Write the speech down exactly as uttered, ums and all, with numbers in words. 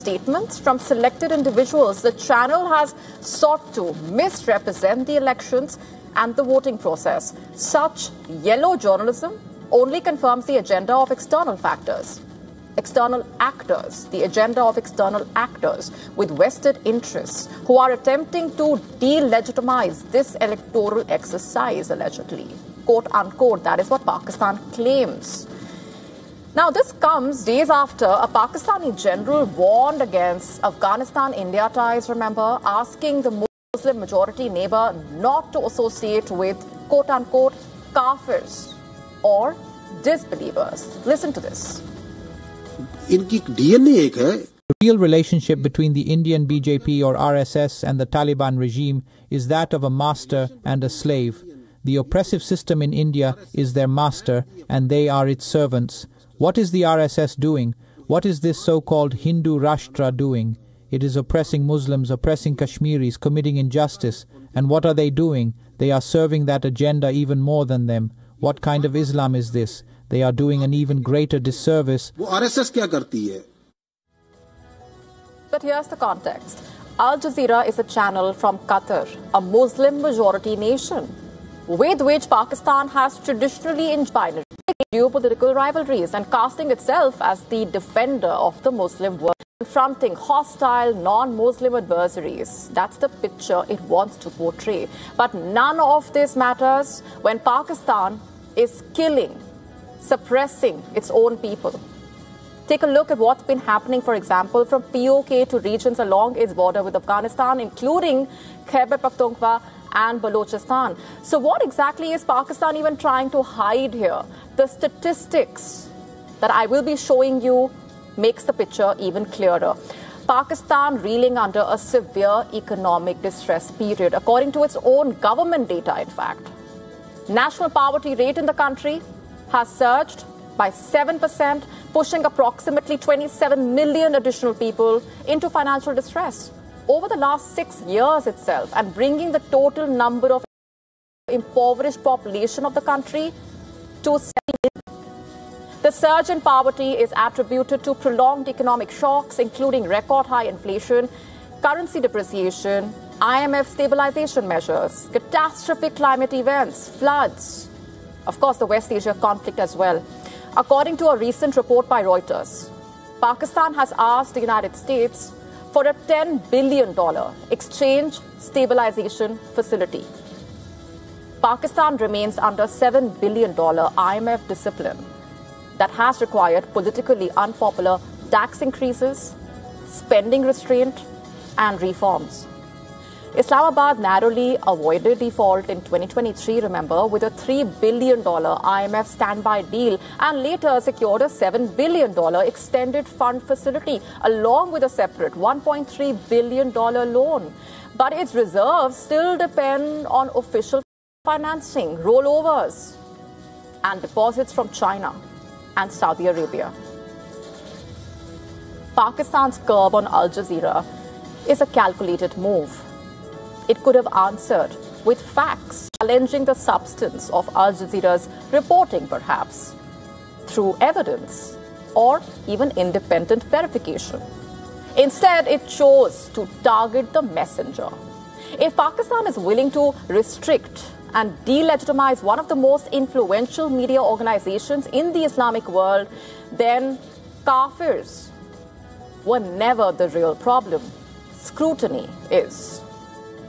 statements from selected individuals, the channel has sought to misrepresent the elections and the voting process. Such yellow journalism only confirms the agenda of external factors, external actors, the agenda of external actors with vested interests who are attempting to delegitimize this electoral exercise, allegedly. Quote unquote, that is what Pakistan claims. Now, this comes days after a Pakistani general warned against Afghanistan-India ties, remember, asking the Muslim majority neighbor not to associate with, quote-unquote, kafirs or disbelievers. Listen to this. The real relationship between the Indian B J P or R S S and the Taliban regime is that of a master and a slave. The oppressive system in India is their master and they are its servants. What is the R S S doing? What is this so-called Hindu Rashtra doing? It is oppressing Muslims, oppressing Kashmiris, committing injustice. And what are they doing? They are serving that agenda even more than them. What kind of Islam is this? They are doing an even greater disservice. But here's the context. Al Jazeera is a channel from Qatar, a Muslim-majority nation, with which Pakistan has traditionally enjoyed geopolitical rivalries and casting itself as the defender of the Muslim world, confronting hostile non-Muslim adversaries. That's the picture it wants to portray. But none of this matters when Pakistan is killing, suppressing its own people. Take a look at what's been happening, for example, from P O K to regions along its border with Afghanistan, including Khyber Pakhtunkhwa and Balochistan. So what exactly is Pakistan even trying to hide here? The statistics that I will be showing you makes the picture even clearer. Pakistan reeling under a severe economic distress period, according to its own government data, in fact. National poverty rate in the country has surged by seven percent, pushing approximately twenty-seven million additional people into financial distress over the last six years itself, and bringing the total number of impoverished population of the country to seven million. The surge in poverty is attributed to prolonged economic shocks, including record high inflation, currency depreciation, I M F stabilization measures, catastrophic climate events, floods, of course, the West Asia conflict as well. According to a recent report by Reuters, Pakistan has asked the United States for a ten billion dollars exchange stabilization facility. Pakistan remains under seven billion dollars I M F discipline that has required politically unpopular tax increases, spending restraint, and reforms. Islamabad narrowly avoided default in twenty twenty-three, remember, with a three billion dollars I M F standby deal, and later secured a seven billion dollars extended fund facility along with a separate one point three billion dollars loan. But its reserves still depend on official financing, rollovers, and deposits from China and Saudi Arabia. Pakistan's curb on Al Jazeera is a calculated move. It could have answered with facts, challenging the substance of Al Jazeera's reporting, perhaps, through evidence or even independent verification. Instead, it chose to target the messenger. If Pakistan is willing to restrict and delegitimize one of the most influential media organizations in the Islamic world, then kafirs were never the real problem. Scrutiny is.